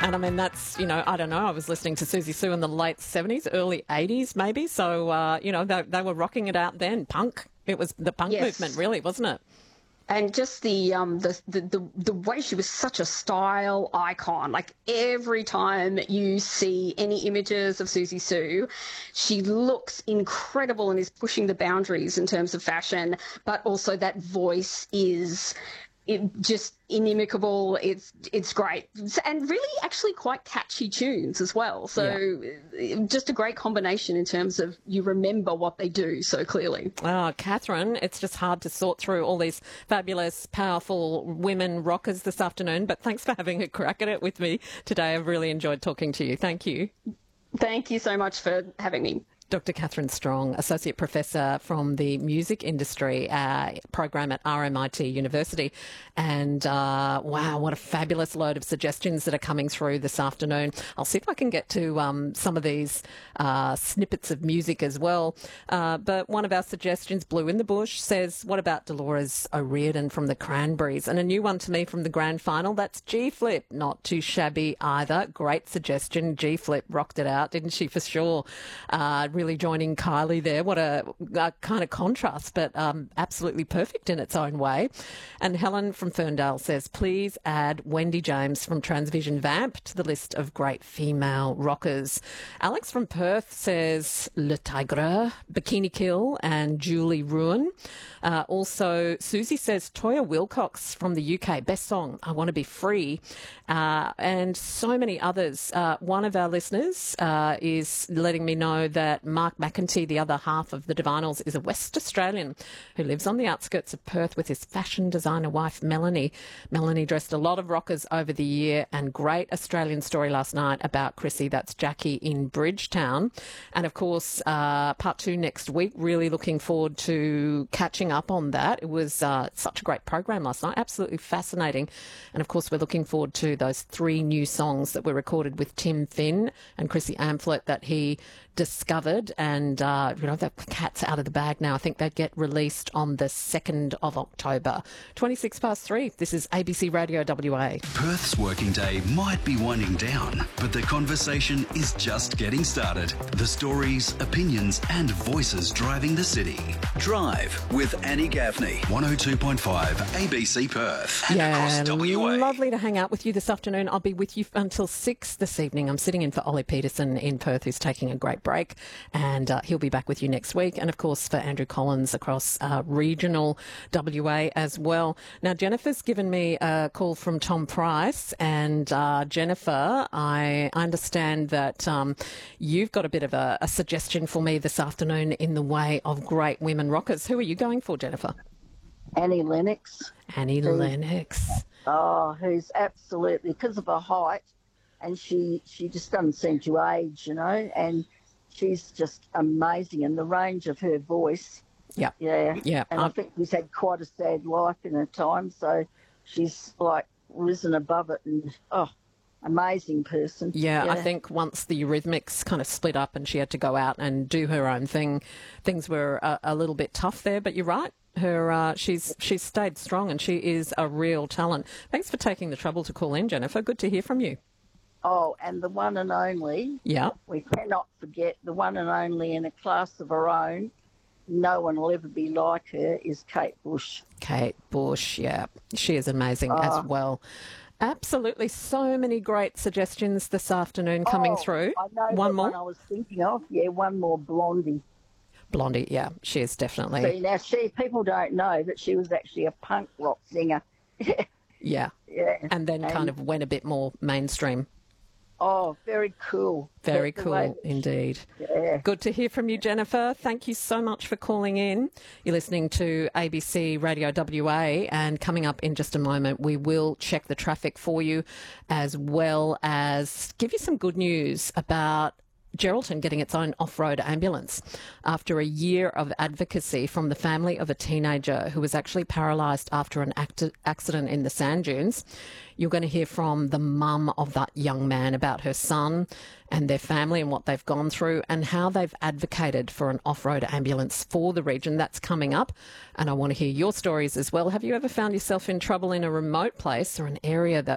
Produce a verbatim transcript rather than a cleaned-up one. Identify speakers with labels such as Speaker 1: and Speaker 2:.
Speaker 1: And I mean, that's, you know, I don't know, I was listening to Susie Sue in the late seventies, early eighties maybe. So, uh, you know, they, they were rocking it out then. Punk. It was the punk
Speaker 2: Yes.
Speaker 1: movement, really, wasn't it?
Speaker 2: And just the, um, the the the the way she was such a style icon. Like every time you see any images of Susie Sue, she looks incredible and is pushing the boundaries in terms of fashion. But also that voice is it just inimicable. It's it's great, and really actually quite catchy tunes as well. So yeah. Just a great combination in terms of you remember what they do so clearly.
Speaker 1: Oh, Catherine, it's just hard to sort through all these fabulous, powerful women rockers this afternoon, but thanks for having a crack at it with me today. I've really enjoyed talking to you. Thank you.
Speaker 2: Thank you so much for having me.
Speaker 1: Doctor Catherine Strong, Associate Professor from the Music Industry uh, program at R M I T University. And uh, wow, what a fabulous load of suggestions that are coming through this afternoon. I'll see if I can get to um, some of these uh, snippets of music as well. Uh, but one of our suggestions, Blue in the Bush, says, what about Dolores O'Riordan from the Cranberries? And a new one to me from the grand final, that's G-Flip. Not too shabby either. Great suggestion. G-Flip rocked it out, didn't she, for sure? Uh, really joining Kylie there. What a, a kind of contrast, but um, absolutely perfect in its own way. And Helen from Ferndale says, please add Wendy James from Transvision Vamp to the list of great female rockers. Alex from Perth says Le Tigre, Bikini Kill and Julie Ruin. Uh, also, Susie says Toya Wilcox from the U K, best song, I Want to Be Free. Uh, and so many others. Uh, one of our listeners uh, is letting me know that Mark McEntee, the other half of the Divinals, is a West Australian who lives on the outskirts of Perth with his fashion designer wife, Melanie. Melanie dressed a lot of rockers over the year, and great Australian story last night about Chrissy. That's Jackie in Bridgetown. And, of course, uh, part two next week. Really looking forward to catching up on that. It was uh, such a great program last night. Absolutely fascinating. And, of course, we're looking forward to those three new songs that were recorded with Tim Finn and Chrissy Amphlett that he discovered, and uh, you know, the cat's out of the bag now. I think they get released on the second of October. twenty-six past three. This is A B C Radio W A.
Speaker 3: Perth's working day might be winding down, but the conversation is just getting started. The stories, opinions and voices driving the city. Drive with Annie Gaffney, one oh two point five A B C Perth. And
Speaker 1: Yeah,
Speaker 3: across W A.
Speaker 1: lovely to hang out with you this afternoon. I'll be with you until six this evening. I'm sitting in for Ollie Peterson in Perth, who's taking a great break, and uh, he'll be back with you next week. And, of course, for Andrew Collins across uh, regional W A as well. Now, Jennifer's given me a call from Tom Price, and uh, Jennifer, I understand that um, you've got a bit of a, a suggestion for me this afternoon in the way of great women rockers. Who are you going for, Jennifer?
Speaker 4: Annie Lennox.
Speaker 1: Annie
Speaker 4: Who-
Speaker 1: Lennox.
Speaker 4: Oh, who's absolutely, because of her height, and she, she just doesn't seem to age, you know, and she's just amazing, and the range of her voice.
Speaker 1: Yeah.
Speaker 4: Yeah.
Speaker 1: Yeah.
Speaker 4: And I think she's had quite a sad life in her time, so she's like risen above it, and oh, amazing person.
Speaker 1: Yeah, I think once the Eurythmics kind of split up and she had to go out and do her own thing, things were a, a little bit tough there. But you're right. Her, uh, she's she's stayed strong, and she is a real talent. Thanks for taking the trouble to call in, Jennifer. Good to hear from you.
Speaker 4: Oh, and the one and only.
Speaker 1: Yeah.
Speaker 4: We cannot forget the one and only in a class of her own. No one will ever be like her, is Kate Bush.
Speaker 1: Kate Bush, yeah. She is amazing
Speaker 4: Oh.
Speaker 1: as well. Absolutely. So many great suggestions this afternoon coming
Speaker 4: Oh,
Speaker 1: through.
Speaker 4: I know
Speaker 1: One
Speaker 4: the
Speaker 1: more?
Speaker 4: one I was thinking of. Yeah, one more, Blondie.
Speaker 1: Blondie, yeah. She is definitely.
Speaker 4: See, now she, people don't know that she was actually a punk rock singer.
Speaker 1: Yeah.
Speaker 4: Yeah.
Speaker 1: And then kind of went a bit more mainstream.
Speaker 4: Oh, very cool.
Speaker 1: Very
Speaker 4: The- the way
Speaker 1: cool
Speaker 4: that she-
Speaker 1: indeed.
Speaker 4: Yeah.
Speaker 1: Good to hear from you, Jennifer. Thank you so much for calling in. You're listening to A B C Radio W A, and coming up in just a moment, we will check the traffic for you, as well as give you some good news about Geraldton getting its own off-road ambulance after a year of advocacy from the family of a teenager who was actually paralysed after an act- accident in the sand dunes. You're going to hear from the mum of that young man about her son and their family and what they've gone through and how they've advocated for an off-road ambulance for the region. That's coming up, and I want to hear your stories as well. Have you ever found yourself in trouble in a remote place or an area that